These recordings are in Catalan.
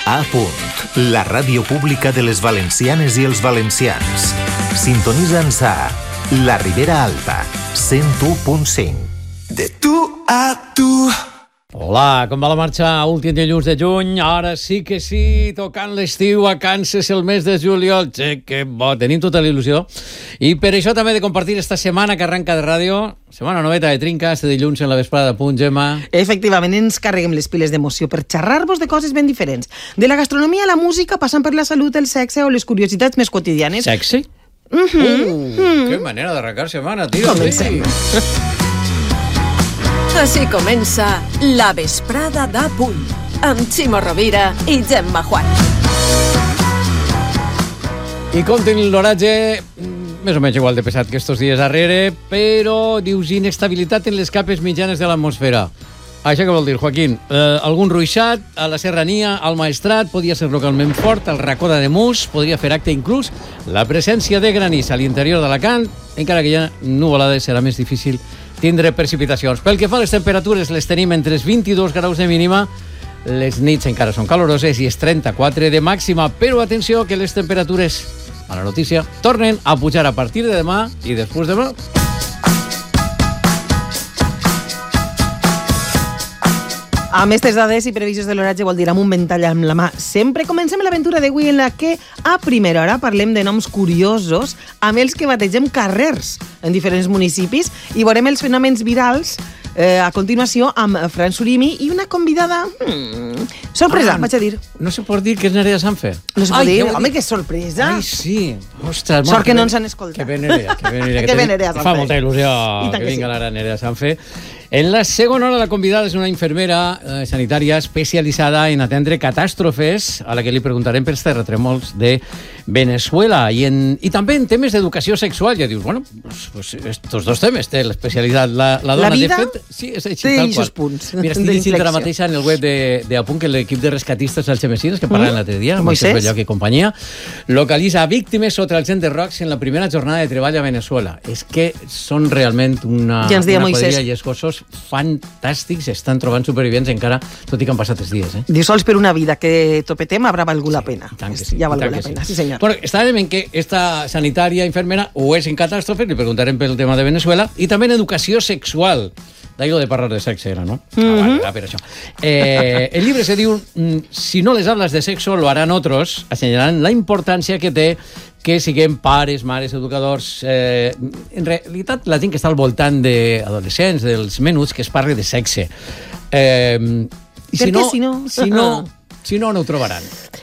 A Punt, la ràdio pública de les valencianes i els valencians. Sintonitza'ns a La Ribera Alta, 101.5. De tu a tu. Hola, com va la marxa? Últim dilluns de juny, ara sí que sí, tocant l'estiu, vacances el mes de juliol. Que bo, tenim tota la il·lusió. I per això també de compartir esta setmana que arranca de ràdio, setmana noveta de Trinca, este dilluns en la vesprada de Punt, Gemma. Efectivament, ens carreguem les piles d'emoció per xerrar-vos de coses ben diferents. De la gastronomia a la música, passant per la salut, el sexe o les curiositats més quotidianes. Sexy? Que manera d'arrencar setmana, tio. Comencem. Així comença La Vesprada d'A Punt, amb Ximo Rovira i Gemma Juan. I com tenim l'oratge, més o menys igual de pesat que estos dies darrere, però dius inestabilitat en les capes mitjanes de l'atmosfera. Això què vol dir, Joaquín? Algun ruixat a la serrania, al Maestrat, podia ser localment fort, al racó d'Ademús, podria fer acte inclús la presència de granís a l'interior d'Alacant, encara que hi ha nuvolades serà més difícil tindre precipitacions. Pel que fa a les temperatures, les tenim entre els 22 graus de mínima, les nits encara són caloroses i és 34 de màxima, però atenció que les temperatures, a la notícia, tornen a pujar a partir de demà i després demà. Amb aquestes dades i previsions de l'oratge vol dir amb un ventall amb la mà. Sempre comencem l'aventura d'avui en la que a primera hora parlem de noms curiosos amb els que bategem carrers en diferents municipis i veurem els fenòmens virals a continuació amb Fran Surimi i una convidada sorpresa, vaig a dir. No se pot dir que és Nerea Sanfe? No se pot dir? Home, que sorpresa. Ai, sí. Ostres, sort que no ens han escoltat. Que bé Nerea, que bé Nerea. Que bé Nerea Sanfe. Fa molta il·lusió que vinga l'ara Nerea Sanfe. En la segona hora la convidada és una infermera sanitària especialitzada en atendre catàstrofes, a la que li preguntarem pels terratrèmols de Venezuela i també en temes d'educació sexual. Ja dius, bueno, pues estos dos temes té l'especialitat la dona. La vida de fet, sí, és així, té tal aquests qual. punts. Mira, estic llegint ara mateix en el web de Apunt que l'equip de rescatistes Algemesines, que parlen l'altre dia, Moisés Belloc i companyia, localitza víctimes sota els Enderrocs en la primera jornada de treball a Venezuela. És que són realment una quadrilla i els gossos fantàstics, estan trobant supervivents encara, tot i que han passat els dies. Diu, sols per una vida que topetem haurà valgut la pena. Sí, ja valgut la pena, sí senyor. Bueno, estàvem en que esta sanitària infermera ho és en catàstrofes, li preguntarem pel tema de Venezuela, i també en educació sexual. D'ahí de parlar de sexe era, ¿no? Vale, era per això. El llibre se diu Si no les hablas de sexo, lo harán otros, assenyalant la importància que té que siguem pares, mares, educadors. En realitat, la gent que està al voltant d'adolescents, dels menuts, que es parli de sexe. Si no, no ho trobaran.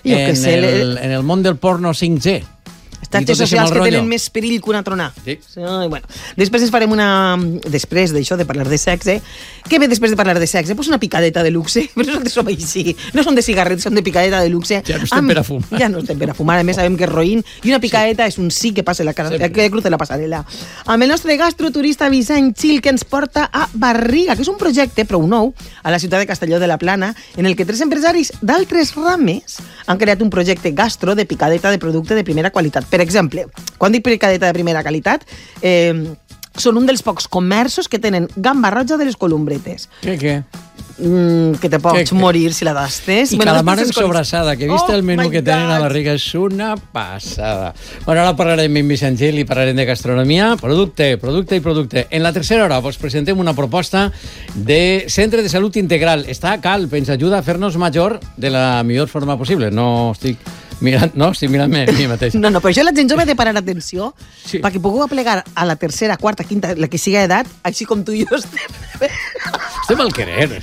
En el món del porno 5G. Xarxes socials que tenen més perill que una tronà. Sí. Bueno. Després ens farem després d'això, de parlar de sexe, què ve després de parlar de sexe? Pues una picadeta de luxe, però no som així. No són de cigarrets, són de picadeta de luxe. Ja no estem per a fumar. Ja no estem per a fumar, a més sabem que és roïn, i una picadeta és un sí que passa que cruza la passarel·la. Amb el nostre gastroturista Vicent Gil, que ens porta a Barriga, que és un projecte prou nou a la ciutat de Castelló de la Plana, en el que 3 empresaris d'altres rames han creat un projecte gastro de picadeta de producte de primera qualitat. Per exemple, quan dic picadeta de primera qualitat, són un dels pocs comerços que tenen gamba roja de les columbretes. Què? Que te pots morir si la tastes. I calamar en sobrassada, que vist el menú que tenen a Barriga, és una passada. Bueno, ara parlarem amb Vicent Gil i parlarem de gastronomia, producte. En la tercera hora vos presentem una proposta de centre de salut integral. Està a Calp, ens ajuda a fer-nos major de la millor forma possible. No estic mirant-me a mi mateix. No, però això la gent jove ha de parar atenció perquè pugueu aplegar a la tercera, quarta, quinta, la que siga edat, així com tu i jo estem al querer.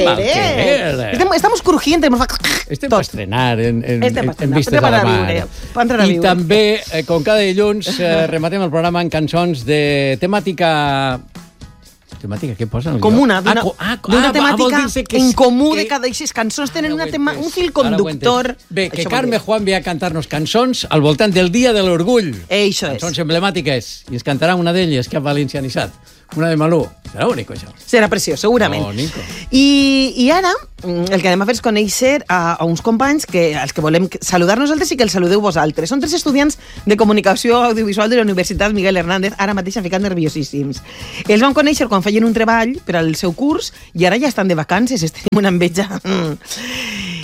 Estamos crujientes. Estem per estrenar en vistes a la mar. I també, com cada dilluns, rematem el programa en cançons de temàtica... Temàtica, què posen? Comuna, d'una temàtica en comú de cada d'aquestes cançons. Tenen un fil conductor. Bé, que Carme Juan ve a cantar-nos cançons al voltant del Dia de l'Orgull. Això és. Cançons emblemàtiques. I ens cantarà una d'elles, que ha valencianitzat. Una de Malú. Serà bonic, això. Serà preciós, segurament. Bonico. I ara el que anem a fer és conèixer a uns companys als que volem saludar nosaltres i que els saludeu vosaltres. Són 3 estudiants de comunicació audiovisual de la Universitat Miguel Hernández, ara mateix han ficat nerviosíssims. Els vam conèixer quan feien un treball per al seu curs i ara ja estan de vacances, estem una enveja.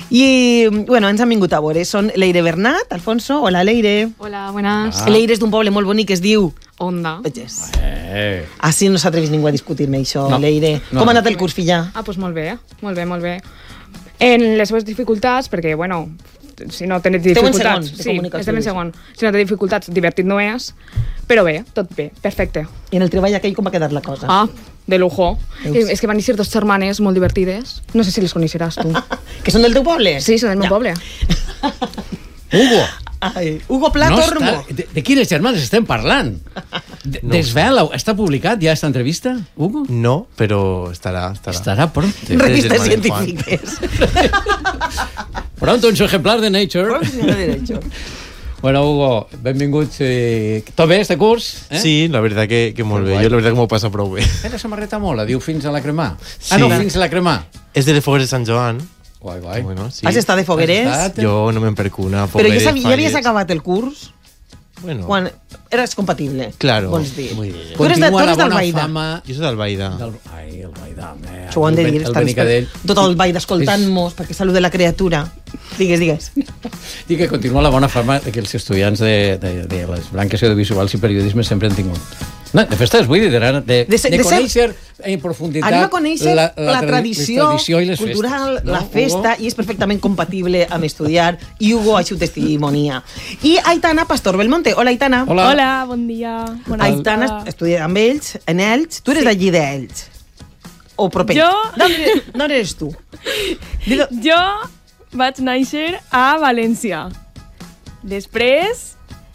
I, bueno, ens han vingut a veure. Són Leire Bernat, Alfonso. Hola, Leire. Hola, buenas. Leire és d'un poble molt bonic que es diu... Onda. Yes. Així no s'atrevís ningú a discutir-me això, No. Leire. No. Com ha anat el curs, filla? Ah, doncs molt bé, molt bé, molt bé. En les seves dificultats, perquè, bueno, si no tens Esteu en dificultats... segon, de sí, comunicació, estem en dius. segon. Si no té dificultats, divertit no és, però bé, tot bé, perfecte. I en el treball aquell com va quedar la cosa? Ah, de lujo. Veus? És que van néixer dos germanes molt divertides. No sé si les coneixeràs tu. Que són del teu poble? Sí, són del meu poble. Hugo, Ai, Hugo Pla no Tormo. està... De quines germanes estem parlant? Desvela, està publicat ja esta entrevista, Hugo? No, però estarà. Estarà pronto. Revistes Desde el Juan. científiques. Pronto en su ejemplar de Nature. Bueno, Hugo, benvinguts. Tot bé, este curs? Sí, la veritat que molt bé. guai. Jo la veritat que m'ho passo prou bé. La samarreta mola, diu fins a la cremà. Sí. Ah, no, fins a la cremà. És de les fogueres de Sant Joan. Guai, guai. Bueno, sí. Has estat de fogueres? Has estat? Jo no me'n perco una Però foguera. ja havies acabat el curs? Bueno, Quan eres compatible? Claro. Vols dir. Muy bien. Tu eres Continua la bona d'Albaida. fama... jo soc d'Albaida. Ai, el Baida. Això ho han de dir. El Benicadell. Tot el Baida escoltant-nos perquè salude la criatura. Digues, digues. I que continua la bona fama que els estudiants de les branques audiovisuals i periodisme sempre han tingut. No, de festes, vull dir, de conèixer en profunditat Anem a conèixer la tradició i les cultural, festes. la festa, i és perfectament compatible amb estudiar, i Hugo així ho testimonia. I Aitana Pastor Belmonte. Hola, Aitana. Hola. Hola, bon dia. Bona Aitana tarda. estudia amb ells, en Elx. Tu eres d'allí d'Elx? O proper? Jo? No eres tu? Jo vaig néixer a València. Després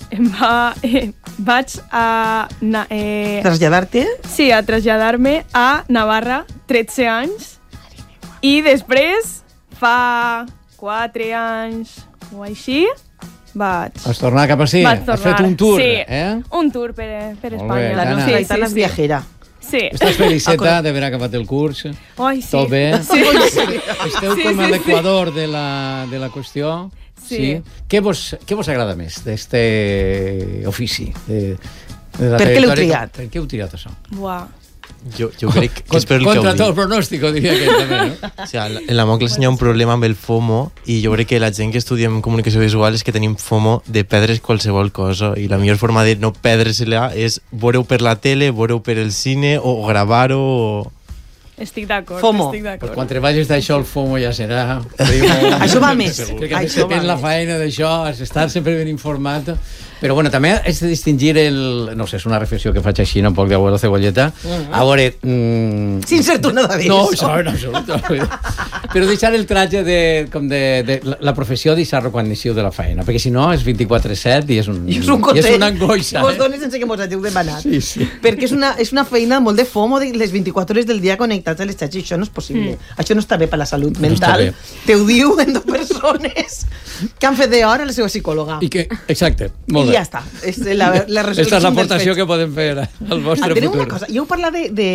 vaig a Traslladar-te? sí, a traslladar-me a Navarra 13 anys i després fa 4 anys o així vaig tornar cap ací? vaig Has tornar. fet un tour, sí, eh? un tour per Molt bé, Espanya. La Aitana. nostra Aitana és viajera. Sí. Estàs feliceta d'haver acabat el curs? Ai, sí. Tot bé? Sí. Esteu Sí, com a sí, l'equador de la qüestió? Sí. Què vos agrada més d'este ofici? De la Per què l'heu trajectòria? triat? Per què heu triat això? Buah. Jo crec que és per el que Contra heu tot el dit. pronòstico, diria que també, no? O sigui, en la meva classe hi ha un problema amb el FOMO i jo crec que la gent que estudiem comunicació visual és que tenim FOMO de perdre's qualsevol cosa i la millor forma de no perdre-se-la és veure-ho per la tele, veure-ho per el cine o gravar-ho o... Estic d'acord. FOMO. Estic d'acord. Pues quan treballes d'això, el FOMO ja serà... Això va més. Crec que Això va depèn la més. feina d'això, has d'estar sempre ben informat. Però bueno, també has de distingir el... No sé, és una reflexió que faig així, un poc d'abuelo cebolleta. A veure... Sin ser tu nada de No, eso. això en absolut. Però deixar el traje de la professió, deixar-lo quan neixeu de la feina, perquè si no és 24/7 i és una angoixa. Vos dones sense que mos hàgiu demanat. Sí, sí. Perquè és una feina molt de FOMO de les 24 hores del dia connectats a les xarxes. Això no és possible. Això no està bé per la salut No està mental. bé. Te ho diuen dos persones que han fet d'hora la seva psicòloga. I que, exacte, molt I bé. ja està. És la resolució Aquesta és l'aportació dels que podem fer al vostre Enteneu futur. una cosa, jo heu parlat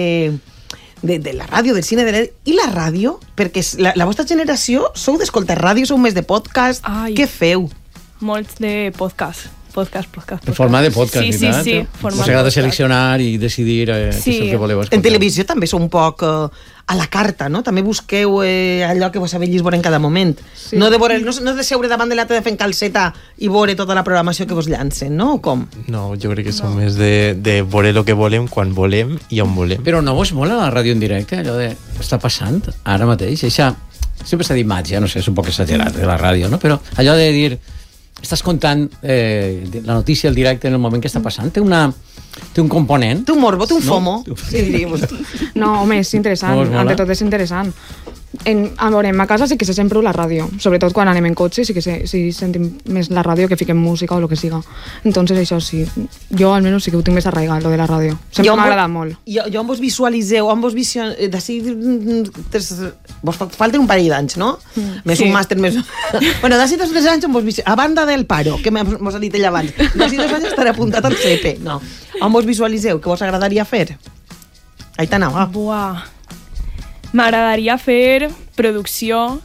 de la ràdio, del cine, i la ràdio, perquè la vostra generació sou d'escoltar ràdio, sou més de podcast. Ai. Què feu? Molts de podcast. Podcast. En format de podcast, Sí, veritat? sí, sí. Us format agrada podcast. seleccionar i decidir què és el que voleu escoltar. En televisió també sou un poc a la carta, no? També busqueu allò que vos sabeu veure en cada moment. Sí. No de seure davant de la tele fent calceta i veure tota la programació que vos llancen, no? O com? No, jo crec que som més de veure el que volem, quan volem i on volem. Però no vos mola la ràdio en directe, allò de... Està passant ara mateix? Sempre s'ha dit màgia, no sé, és un poc exagerat de la ràdio, no? Però allò de dir... Estàs contant la notícia al directe en el moment que està passant, té un component. Té un morbo, té un No? FOMO. Sí, diríem. No, home, és interessant. No us mola? Ante tot és interessant. A veure, a casa sí que se sent prou la ràdio, sobretot quan anem en cotxe sí que sí sentim més la ràdio que fiquem música o el que siga. Entonces això sí, jo almenys sí que ho tinc més arraigat, lo de la ràdio. Sempre m'ha agradat molt. Jo on vos visualiseu, on vos d'ací... Vos falten un parell d'anys, no? Més Sí. un màster, més... Bueno, d'ací 2 o 3 anys on vos a banda del paro, que mos ha dit ell abans, d'ací 2 anys estaré apuntat al CEP. No. On vos visualiseu? Què vos agradaria fer? Aitana, va. Buah. M'agradaria fer producció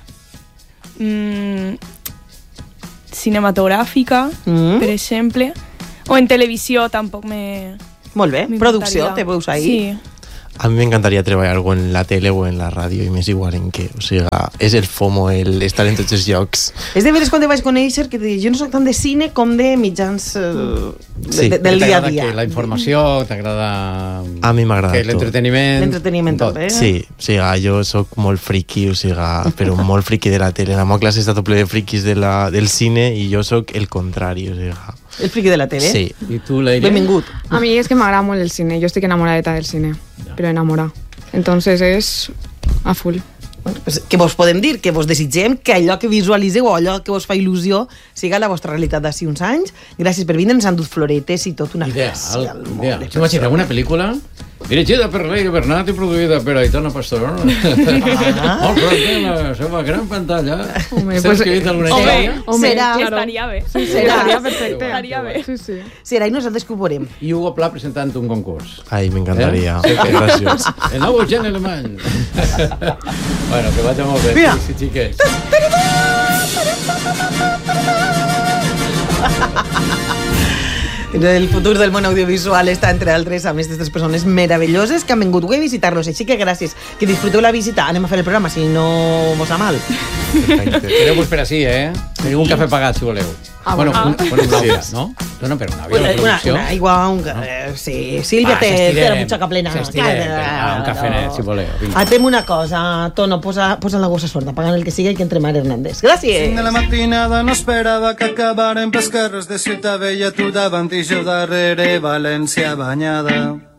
cinematogràfica, per exemple, o en televisió tampoc me... Molt bé. m'importaria. Producció, te veus ahí? Sí. A mi m'encantaria treballar o en la tele o en la ràdio, i m'és igual en què. O sigui, és el FOMO, el estar en tots els llocs. És de veres quan te vaig conèixer que jo no soc tant de cine com de mitjans del dia a dia. La informació, t'agrada... A mi m'agrada tot. L'entreteniment... L'entreteniment tot, Sí, o sigui, jo sóc molt friqui, o sigui, però molt friqui de la tele. La meva classe està tot ple de friquis del cine i jo sóc el contrari, o sigui... El friqui de la tele? Sí. I tu, Leire? Benvingut. A mi és que m'agrada molt el cine. Jo estic enamoradeta del cine, però enamorada. Entonces és a full. Bueno, pues, què vos podem dir? Que vos desitgem que allò que visualitzeu o allò que vos fa il·lusió siga la vostra realitat d'ací uns anys. Gràcies per vindre, ens han dut floretes i tot una gràcia. Ideal. S'imagina una pel·lícula dirigida per Leire Bernat i produïda per Aitana Pastor. Molt pronta en la seva gran pantalla. Està escrit alguna història? Serà. Estaria bé. Serà perfecte. Estaria bé. Sí. Serà i nosaltres que ho veurem. I Hugo Pla presentant un concurs. Ai, m'encantaria. Gràcies. El nou Eugeni Alemany. Bueno, que vagi molt bé. Mira. Sí, xiques. El futur del món audiovisual està, entre altres, a més d'aquestes persones meravelloses que han vingut avui a visitar-nos. Així que gràcies. Que disfruteu la visita. Anem a fer el programa, si no vos va mal. Quedeu-vos per així, Teniu un cafè pagat, si voleu. Bueno, una àvia, no? No, però una àvia, la producció. Una aigua, sí. Sílvia té la butxaca plena. Un cafenet, si voleu. Fem una cosa, Tono, posa la gossa sorda, pagant el que sigui i que entre Mar Hernández. Gràcies. 5 de la matinada no esperava que acabaren pels carrers de Ciutat Vella, tu davant i jo darrere, València banyada.